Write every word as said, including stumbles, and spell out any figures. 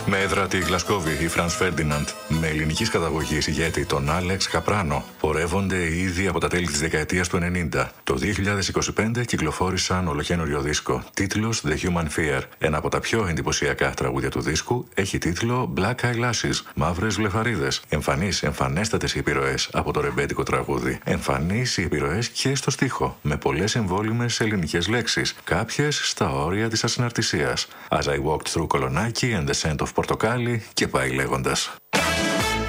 Με έδρα τη Γλασκόβη η Φρανς Φέρντιναντ, με ελληνικής καταγωγής ηγέτη τον Άλεξ Καπράνο, πορεύονται ήδη από τα τέλη της δεκαετίας του ενενήντα. Το δύο χιλιάδες είκοσι πέντε κυκλοφόρησαν ολοκαίνουργιο δίσκο, τίτλος The Human Fear. Ένα από τα πιο εντυπωσιακά τραγούδια του δίσκου έχει τίτλο Black Eyelashes, μαύρες βλεφαρίδες. Εμφανείς, εμφανέστατες οι επιρροές από το ρεμπέτικο τραγούδι. Εμφανείς οι επιρροές και στο στίχο, με πολλές εμβόλυμες ελληνικές λέξεις, κάποιες στα όρια της ασυναρτησίας. As I walked through Κολονάκι and the scent of Πορτοκάλι και πάει λέγοντας.